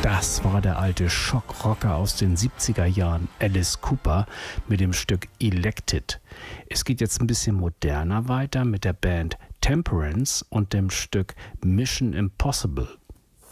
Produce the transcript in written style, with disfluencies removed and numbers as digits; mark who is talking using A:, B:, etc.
A: Das war der alte Schockrocker aus den 70er Jahren, Alice Cooper, mit dem Stück Elected. Es geht jetzt ein bisschen moderner weiter mit der Band Temperance und dem Stück Mission Impossible.